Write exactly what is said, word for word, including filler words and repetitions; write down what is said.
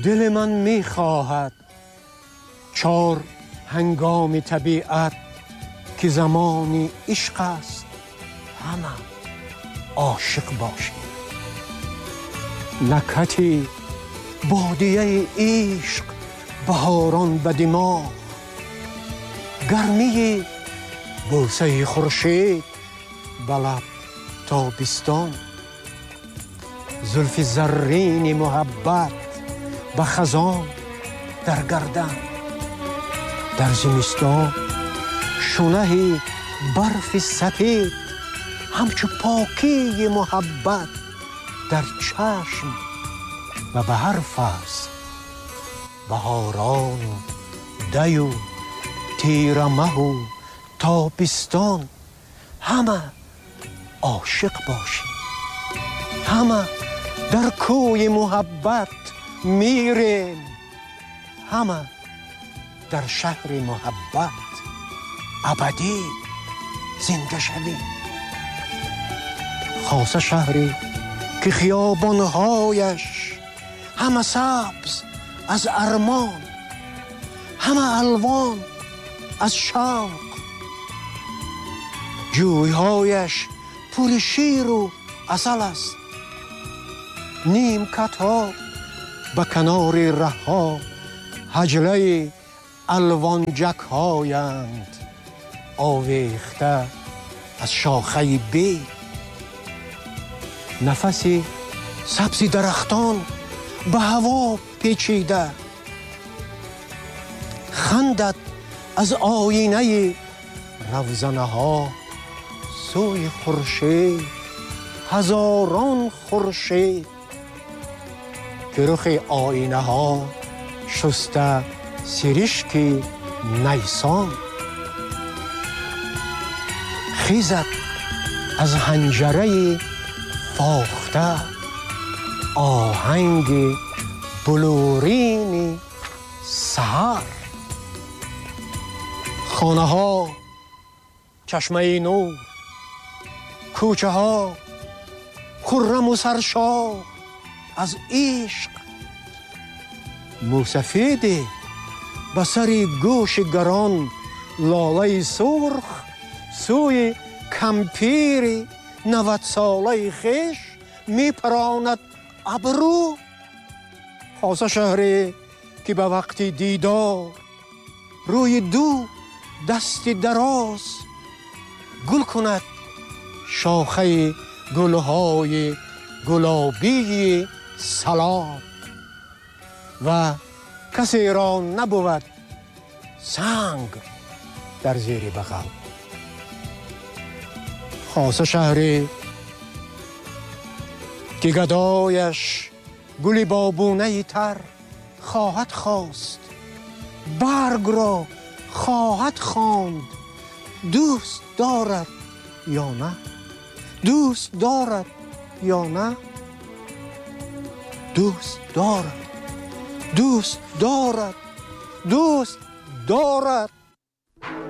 دل من می خواهد چار هنگام طبیعت که زمانی عشق است همه عاشق باشی. نکهتی بادیه عشق بهاران به دماغ، گرمی بوسه خورشید به لب تابستان، زلف زرین محبت به خزان در گردن، در زمستان شونه برف سپید همچو پاکی محبت در چشم و به هر فصل بهاران و دی و تیرمه و تابستان همه عاشق باشیم. همه در کوی محبت میریم، همه در شهر محبت ابدی زنده شویم. خاصه شهری که خیابانهایش همه سبز از ارمان، همه الوان از شوق، جویهایش پر شیر و عسل است. نیمکت ها به کنار ره ها حجله الوانجک هایند آویخته از شاخه بید. نفسی سبزی درختان به هوا پیچیده، خندد از آینه روزنه ها سوی خورشید هزاران خورشید که رخ آینه ها شسته سرشک نیسان. خیزد از حنجره فاخته آهنگ بلورین سحر. خانه ها چشمه نور، کوچه ها خرم و سرشار از عشق. موسفید به سر گوش گران لاله سرخ سوی کمپیر نود ساله خیش می پراند ابرو. خاصه شهری که به وقت دیدار روی دو دست دراز گل کند شاخه گلهای گلابی سلام و کسی را نبود سنگ در زیر بغل. خاصه شهری که گدایش گلی بابونه تر خواهد خواست، برگ را خواهد خواند. دوست دارد یا نه؟ دوست دارد یا نه؟ دوست دارد، دوست دارد، دوست دارد.